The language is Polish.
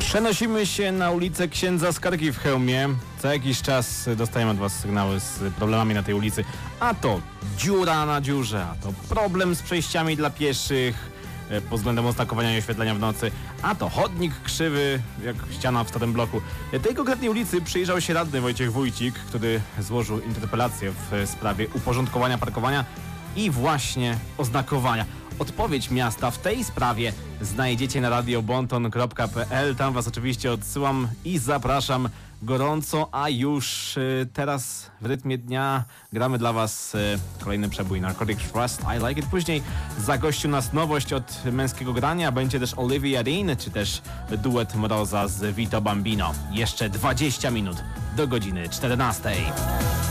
Przenosimy się na ulicę Księdza Skargi w Chełmie. Co jakiś czas dostajemy od Was sygnały z problemami na tej ulicy. A to dziura na dziurze, a to problem z przejściami dla pieszych pod względem oznakowania i oświetlenia w nocy, a to chodnik krzywy, jak ściana w starym bloku. Tej konkretnej ulicy przyjrzał się radny Wojciech Wójcik, który złożył interpelację w sprawie uporządkowania parkowania i właśnie oznakowania. Odpowiedź miasta w tej sprawie znajdziecie na radiobonton.pl. Tam Was oczywiście odsyłam i zapraszam gorąco, a już teraz w rytmie dnia gramy dla Was kolejny przebój Narcotic Trust, I Like It. Później zagościu nas nowość od męskiego grania, będzie też Olivia Dean, czy też duet Mroza z Vito Bambino. Jeszcze 20 minut do godziny 14.